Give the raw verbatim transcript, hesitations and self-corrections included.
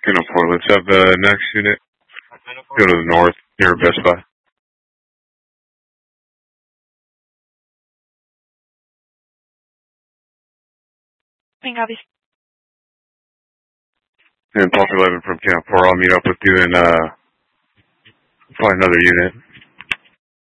You know, four, let's have the next unit go to the north near Best Buy. Copy. And Pulse eleven from Camp four, I'll meet up with you and uh, find another unit.